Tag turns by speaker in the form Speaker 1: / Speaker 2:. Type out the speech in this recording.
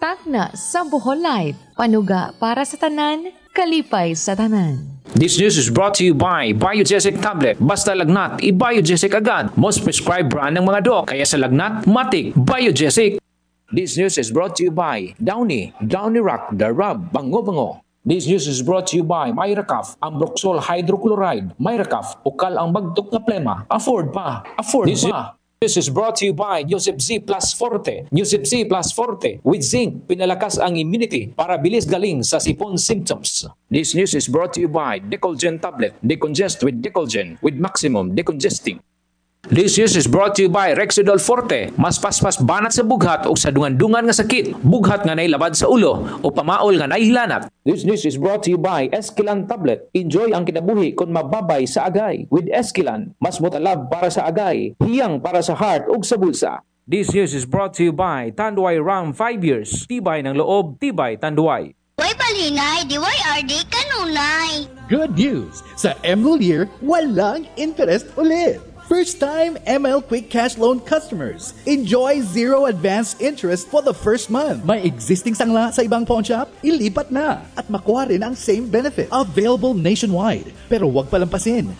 Speaker 1: Tatak na sa Bohol Light. Panuga para sa tanan, kalipay sa tanan.
Speaker 2: This news is brought to you by Biogesic Tablet. Basta lagnat, i-Biogesic agad. Most prescribed brand ng mga dok. Kaya sa lagnat, matik, Biogesic. This news is brought to you by Downy Rock, The Rub, Bango. This news is brought to you by Myracaf, Ambroxol Hydrochloride. Myracaf, ukal ang bagtok na plema. Afford pa. This is brought to you by Yosef Z Plus Forte. Yosef Z Plus Forte with zinc, pinalakas ang immunity para bilis galing sa sipon symptoms. This news is brought to you by Decolgen Tablet. Decongest with Decolgen with maximum decongesting. This news is brought to you by Rexidol Forte. Mas paspas banat sa bughat o sa dungan-dungan nga sakit. Bughat nga nailabad sa ulo o pamaol nga naihilanat. This news is brought to you by Esquilan Tablet. Enjoy ang kinabuhi kung mababay sa agay. With Esquilan, mas motalab para sa agay, hiyang para sa heart ug sa bulsa. This news is brought to you by Tanduay Ram 5 years. Tibay ng loob, tibay Tanduay.
Speaker 3: Way balingay, DYRD kanunay.
Speaker 4: Good news! Sa MLOL Year, walang interest ulit! First-time ML Quick Cash Loan customers, enjoy zero advance interest for the first month. May existing sangla sa ibang pawn shop? Ilipat na at makuha rin ang same benefit. Available nationwide. Pero huwag palampasin.